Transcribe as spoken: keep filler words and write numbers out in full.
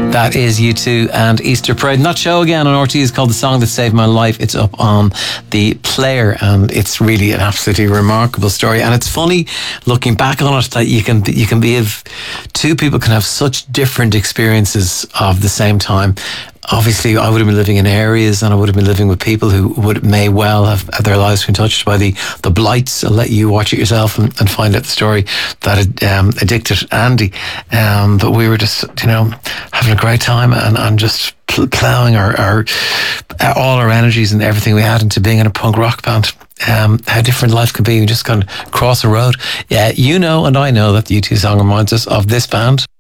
That is U two and Easter Parade. And that show again on R T is called The Song That Saved My Life. It's up on the Player, and it's really an absolutely remarkable story. And it's funny looking back on it that you can you can be of two people can have such different experiences of the same time. Obviously, I would have been living in areas and I would have been living with people who would may well have had their lives been touched by the, the blights. I'll let you watch it yourself and, and find out the story that had um, addicted Andy. Um, but we were just, you know, having a great time and, and just pl- ploughing our, our all our energies and everything we had into being in a punk rock band. Um, how different life can be. You just kind of cross a road. Yeah, you know and I know that the U two song reminds us of this band.